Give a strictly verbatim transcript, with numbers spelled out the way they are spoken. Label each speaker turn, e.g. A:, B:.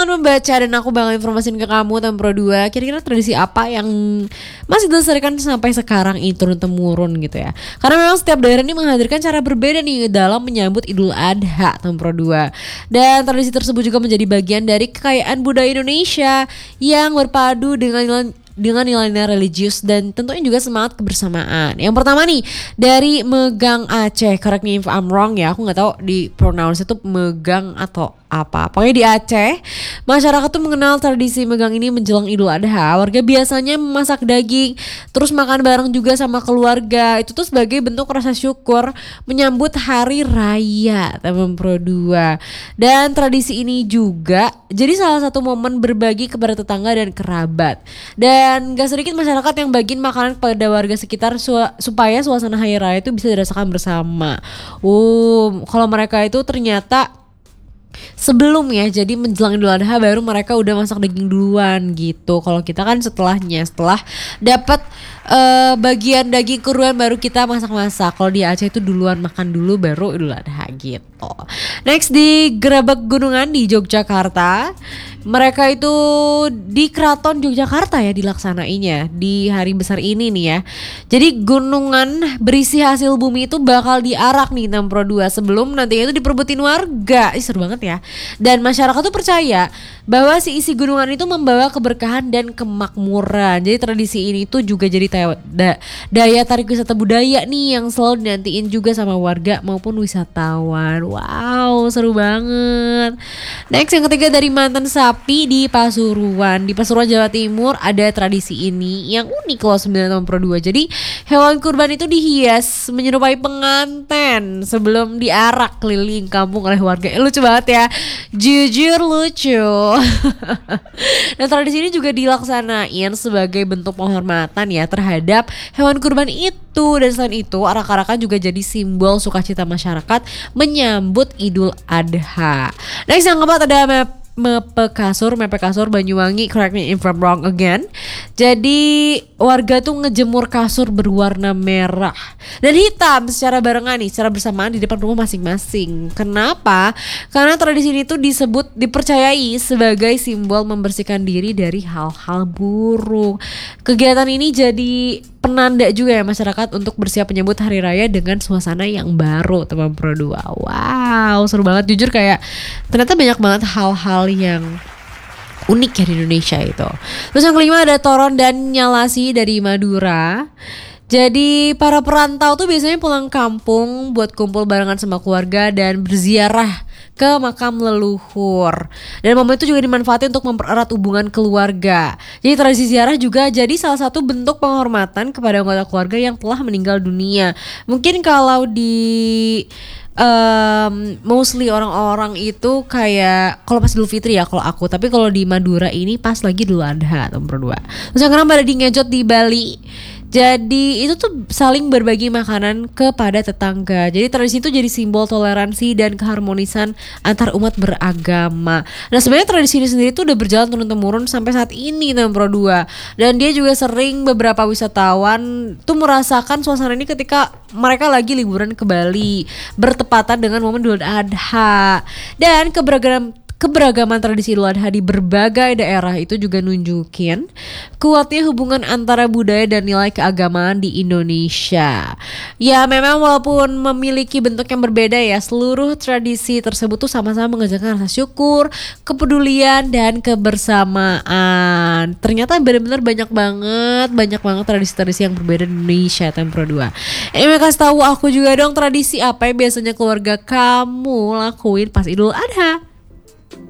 A: akan membaca dan aku bakal informasiin ke kamu Tempro dua kira-kira tradisi apa yang masih dilestarikan sampai sekarang ini turun-temurun gitu ya. Karena memang setiap daerah ini menghadirkan cara berbeda nih dalam menyambut Idul Adha Tempro dua. Dan tradisi tersebut juga menjadi bagian dari kekayaan budaya Indonesia yang berpadu dengan dengan nilai-nilai religius dan tentunya juga semangat kebersamaan. Yang pertama nih dari Megang Aceh, correct me if I'm wrong ya, aku nggak tahu di pronounce itu Megang atau apa. Pokoknya di Aceh, masyarakat tuh mengenal tradisi megang ini menjelang Idul Adha. Warga biasanya memasak daging, terus makan bareng juga sama keluarga. Itu tuh sebagai bentuk rasa syukur menyambut hari raya Tempro dua. Dan tradisi ini juga jadi salah satu momen berbagi kepada tetangga dan kerabat. Dan gak sedikit masyarakat yang bagiin makanan kepada warga sekitar su- supaya suasana hari raya itu bisa dirasakan bersama. Uh, kalau mereka itu ternyata sebelum ya, jadi menjelang Idul Adha baru mereka udah masak daging duluan gitu. Kalau kita kan setelahnya, setelah dapat uh, bagian daging kurban baru kita masak-masak. Kalau di Aceh itu duluan makan dulu baru Idul Adha gitu. Next di Gerabak Gunungan di Yogyakarta. Mereka itu di Keraton Yogyakarta ya dilaksanainnya di hari besar ini nih ya. Jadi gunungan berisi hasil bumi itu bakal diarak nih Tempro dua sebelum nantinya itu diperbutin warga. Ih, seru banget ya. Dan masyarakat tuh percaya bahwa si isi gunungan itu membawa keberkahan dan kemakmuran. Jadi tradisi ini tuh juga jadi daya, da, daya tarik wisata budaya nih yang selalu dinantiin juga sama warga maupun wisatawan. Wow, seru banget. Next yang ketiga dari Mantan Sapi di Pasuruan. Di Pasuruan Jawa Timur ada tradisi ini yang unik loh sembilan Tempro dua. Jadi hewan kurban itu dihias menyerupai pengantin sebelum diarak keliling kampung oleh warga. Eh, lucu banget ya. Jujur lucu. Dan tradisi ini juga dilaksanain sebagai bentuk penghormatan ya terhadap hewan kurban itu. Dan selain itu arak-arakan juga jadi simbol sukacita masyarakat menyambut Idul Adha. Next yang keempat ada map Mepe Kasur, Mepe Kasur Banyuwangi, correct me if I'm wrong again. Jadi warga tuh ngejemur kasur berwarna merah dan hitam secara barengan nih, secara bersamaan di depan rumah masing-masing. Kenapa? Karena tradisi ini tuh disebut, dipercayai sebagai simbol membersihkan diri dari hal-hal buruk. Kegiatan ini jadi penanda juga ya masyarakat untuk bersiap menyambut hari raya dengan suasana yang baru Tempro dua. Wow, seru banget jujur, kayak ternyata banyak banget hal-hal yang unik ya di Indonesia itu. Terus yang kelima ada Toron dan Nyalasi dari Madura. Jadi para perantau tuh biasanya pulang kampung buat kumpul barengan sama keluarga dan berziarah ke makam leluhur. Dan momen itu juga dimanfaatkan untuk mempererat hubungan keluarga. Jadi tradisi ziarah juga jadi salah satu bentuk penghormatan kepada anggota keluarga yang telah meninggal dunia. Mungkin kalau di Um, mostly orang-orang itu kayak kalau pas Idul Fitri ya kalau aku, tapi kalau di Madura ini pas lagi Idul Adha Tempro dua. Terus yang kenapa ada di Ngejot di Bali. Jadi itu tuh saling berbagi makanan kepada tetangga. Jadi tradisi itu jadi simbol toleransi dan keharmonisan antar umat beragama. Nah sebenarnya tradisi ini sendiri tuh udah berjalan turun-temurun sampai saat ini Tempro dua. Dan dia juga sering beberapa wisatawan tuh merasakan suasana ini ketika mereka lagi liburan ke Bali bertepatan dengan momen Idul Adha. Dan keberagaman Keberagaman tradisi Idul Adha di berbagai daerah itu juga nunjukin kuatnya hubungan antara budaya dan nilai keagamaan di Indonesia. Ya memang walaupun memiliki bentuk yang berbeda ya, seluruh tradisi tersebut tuh sama-sama mengajarkan rasa syukur, kepedulian dan kebersamaan. Ternyata benar-benar banyak banget, banyak banget tradisi-tradisi yang berbeda di Indonesia Tempro dua. Eh kasih tahu aku juga dong tradisi apa yang biasanya keluarga kamu lakuin pas Idul Adha.